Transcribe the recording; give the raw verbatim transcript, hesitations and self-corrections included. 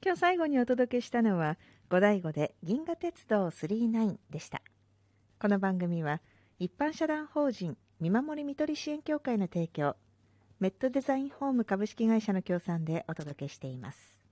今日最後にお届けしたのは五醍醐で銀河鉄道さんじゅうきゅうでした。この番組は一般社団法人見守りみとり支援協会の提供、メットデザインホーム株式会社の協賛でお届けしています。